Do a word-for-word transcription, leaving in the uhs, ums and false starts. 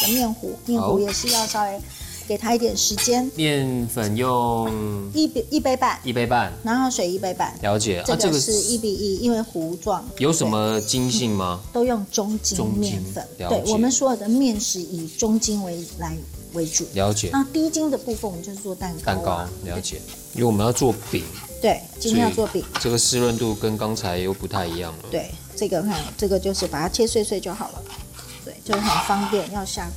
面糊，面糊也是要稍微给它一点时间。 面粉用一杯一杯半， 一杯半， 然后水一杯半。 了解。 这个是一比一，因为糊状。 有什么筋性吗？ 都用中筋面粉。对，我们所有的面食以中筋为来为主。 了解。 那低筋的部分，我们就是做蛋糕。 蛋糕，了解。因为我们要做饼。 对，今天要做饼。 这个湿润度跟刚才又不太一样了。 对，这个看，这个就是把它切碎碎就好了。对，就是很方便，要下